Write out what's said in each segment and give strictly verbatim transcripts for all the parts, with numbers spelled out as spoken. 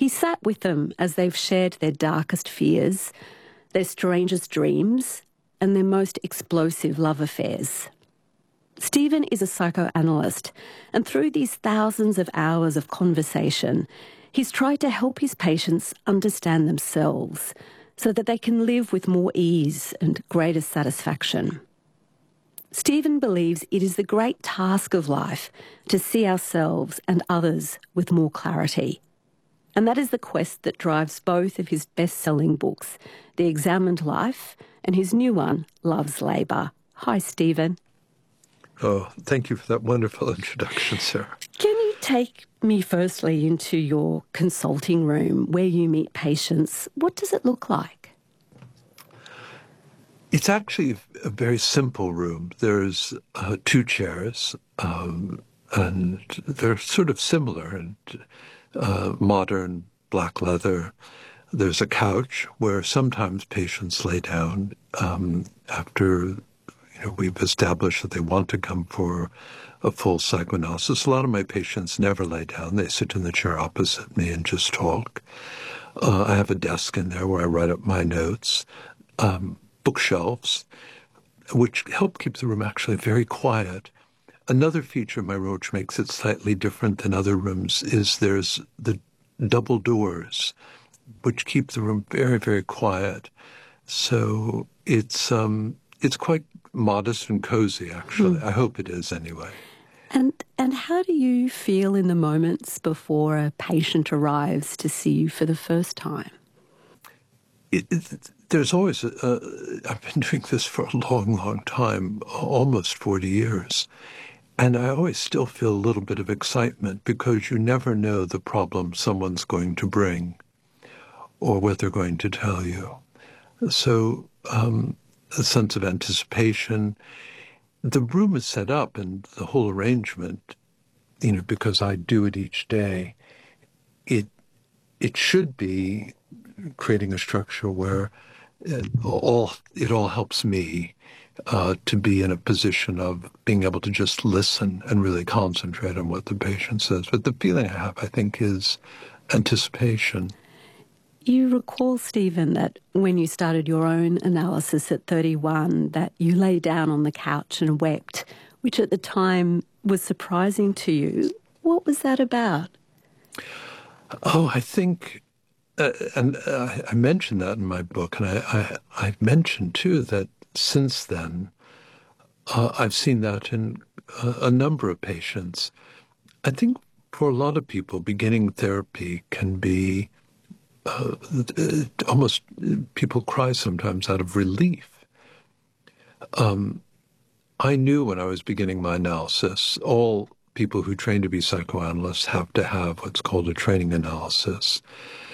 He sat with them as they've shared their darkest fears, their strangest dreams, and their most explosive love affairs. Stephen is a psychoanalyst, and through these thousands of hours of conversation, he's tried to help his patients understand themselves so that they can live with more ease and greater satisfaction. Stephen believes it is the great task of life to see ourselves and others with more clarity. And that is the quest that drives both of his best-selling books, The Examined Life and his new one, Love's Labour. Hi, Stephen. Oh, thank you for that wonderful introduction, Sarah. Can you take me firstly into your consulting room where you meet patients? What does it look like? It's actually a very simple room. There's uh, two chairs, um, and they're sort of similar and uh, modern black leather. There's a couch where sometimes patients lay down um, after you know, we've established that they want to come for a full psychoanalysis. A lot of my patients never lay down. They sit in the chair opposite me and just talk. Uh, I have a desk in there where I write up my notes. Um, bookshelves, which help keep the room actually very quiet. Another feature of my room which makes it slightly different than other rooms is there's the double doors, which keep the room very, very quiet. So it's um, it's quite modest and cozy, actually. Mm. I hope it is anyway. And and how do you feel in the moments before a patient arrives to see you for the first time? It, it, there's always, a, a, I've been doing this for a long, long time, almost forty years, and I always still feel a little bit of excitement because you never know the problem someone's going to bring or what they're going to tell you. So um, a sense of anticipation. The room is set up and the whole arrangement, you know, because I do it each day, it it should be creating a structure where it all it all helps me uh, to be in a position of being able to just listen and really concentrate on what the patient says. But the feeling I have, I think, is anticipation. You recall, Stephen, that when you started your own analysis at thirty-one, that you lay down on the couch and wept, which at the time was surprising to you. What was that about? Oh, I think... Uh, and uh, I mentioned that in my book, and I, I, I mentioned, too, that since then, uh, I've seen that in a, a number of patients. I think for a lot of people, beginning therapy can be uh, almost, people cry sometimes out of relief. Um, I knew when I was beginning my analysis, all people who train to be psychoanalysts have to have what's called a training analysis.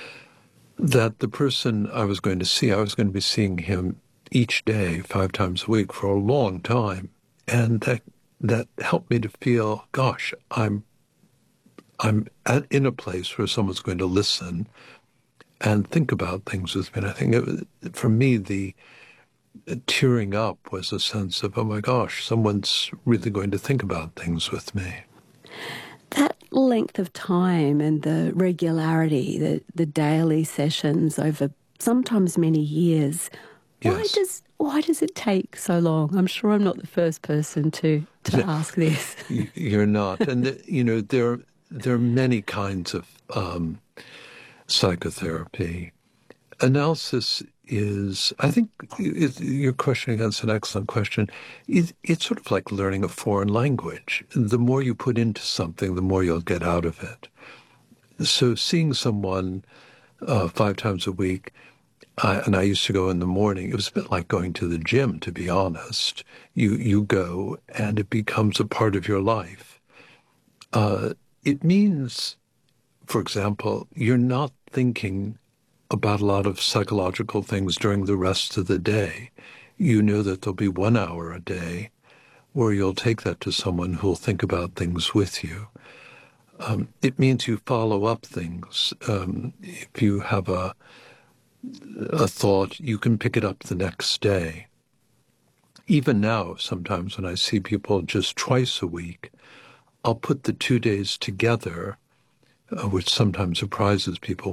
That the person I was going to see, I was going to be seeing him each day, five times a week for a long time. And that that helped me to feel, gosh, I'm I'm at, in a place where someone's going to listen and think about things with me. And I think it was, for me, the tearing up was a sense of, oh my gosh, someone's really going to think about things with me. That length of time and the regularity, the, the daily sessions over sometimes many years, yes. why does why does it take so long? I'm sure I'm not the first person to, to ask this. You're not. And, the, you know, there, there are many kinds of um, psychotherapy. Analysis is, I think it, your question again is an excellent question. It, it's sort of like learning a foreign language. The more you put into something, the more you'll get out of it. So seeing someone uh, five times a week, uh, and I used to go in the morning, it was a bit like going to the gym, to be honest. You, you go and it becomes a part of your life. Uh, it means, for example, you're not thinking about a lot of psychological things during the rest of the day. You know that there'll be one hour a day where you'll take that to someone who'll think about things with you. Um, it means you follow up things. Um, if you have a, a thought, you can pick it up the next day. Even now, sometimes when I see people just twice a week, I'll put the two days together, uh, which sometimes surprises people.